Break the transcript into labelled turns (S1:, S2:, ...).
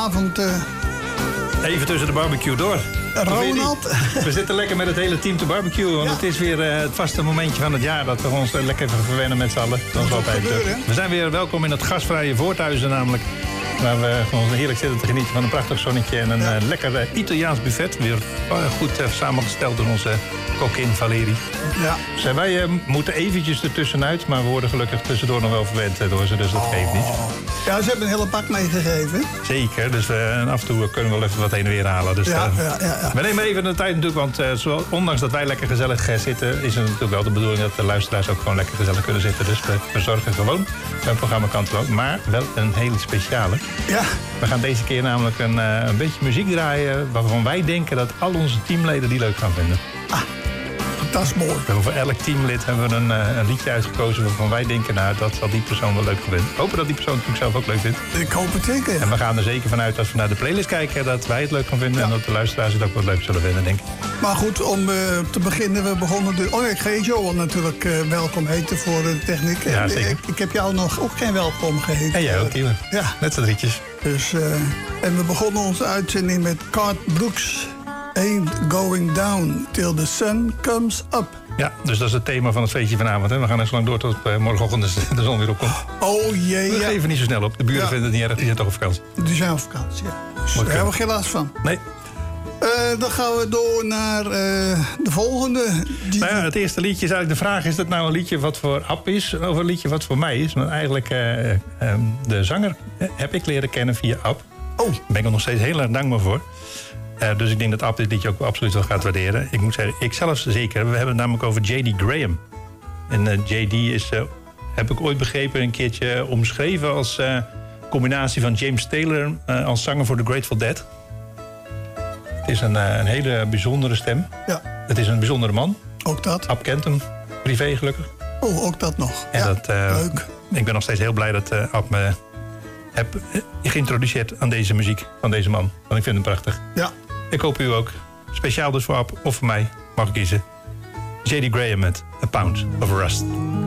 S1: vanavond...
S2: Even tussen de barbecue door.
S1: Ronald.
S2: We zitten lekker met het hele team te barbecuen. Want het is weer het vaste momentje van het jaar dat we ons lekker even verwennen met z'n allen. Dat is altijd we zijn weer welkom in het gasvrije Voorthuizen namelijk. Waar we gewoon heerlijk zitten te genieten van een prachtig zonnetje en een lekker Italiaans buffet. Weer goed samengesteld door onze kokkin Valerie. Ja. Dus wij moeten eventjes ertussenuit, maar we worden gelukkig tussendoor nog wel verwend door ze, dus dat geeft niet.
S1: Ja, ze hebben een hele pak meegegeven.
S2: Zeker, dus af en toe kunnen we wel even wat heen en weer halen. Dus, we nemen even de tijd natuurlijk, want ondanks dat wij lekker gezellig zitten, is het natuurlijk wel de bedoeling dat de luisteraars ook gewoon lekker gezellig kunnen zitten. Dus we zorgen gewoon bij een programma Kanteloon, maar wel een hele speciale. Ja. We gaan deze keer namelijk een beetje muziek draaien waarvan wij denken dat al onze teamleden die leuk gaan vinden.
S1: Dat is mooi.
S2: Voor elk teamlid hebben we een liedje uitgekozen waarvan wij denken, nou, dat zal die persoon wel leuk vinden. We hopen dat die persoon het natuurlijk zelf ook leuk vindt.
S1: Ik hoop het zeker. Ja.
S2: En we gaan er zeker vanuit als we naar de playlist kijken dat wij het leuk gaan vinden en dat de luisteraars het ook wat leuk zullen vinden, denk ik.
S1: Maar goed, om te beginnen, we begonnen... ik ga je Johan natuurlijk welkom heten voor de techniek.
S2: Ja, zeker.
S1: Ik heb jou nog ook geen welkom geheten.
S2: En jij ook, Tieler.
S1: Ja.
S2: Net z'n drietjes.
S1: Dus, en we begonnen onze uitzending met Garth Brooks. Ain't going down till the sun comes up.
S2: Ja, dus dat is het thema van het feestje vanavond. Hè. We gaan er zo lang door tot morgenochtend de zon weer opkomt.
S1: Oh jee,
S2: we geven niet zo snel op. De buren vinden het niet erg. Die zijn toch op vakantie.
S1: Die zijn op vakantie, ja. Dus daar hebben we geen last van.
S2: Nee.
S1: Dan gaan we door naar de volgende.
S2: Nou ja, het eerste liedje is eigenlijk de vraag... is dat nou een liedje wat voor Ab is of een liedje wat voor mij is? Want eigenlijk de zanger heb ik leren kennen via Ab. Oh. Daar ben ik er nog steeds heel erg dankbaar voor. Dus ik denk dat Ab dit liedje ook absoluut wel gaat waarderen. Ik moet zeggen, ik zelf zeker. We hebben het namelijk over J.D. Graham. En J.D. is, heb ik ooit begrepen, een keertje omschreven... als combinatie van James Taylor als zanger voor The Grateful Dead. Het is een hele bijzondere stem. Ja. Het is een bijzondere man.
S1: Ook dat.
S2: Ab kent hem, privé gelukkig.
S1: Oh, ook dat nog.
S2: En
S1: ja,
S2: leuk. Ik ben nog steeds heel blij dat Ab me heb geïntroduceerd aan deze muziek van deze man. Want ik vind hem prachtig. Ja. Ik hoop u ook. Speciaal dus voor Ab of voor mij mag ik kiezen. J.D. Graham met A Pound of Rust.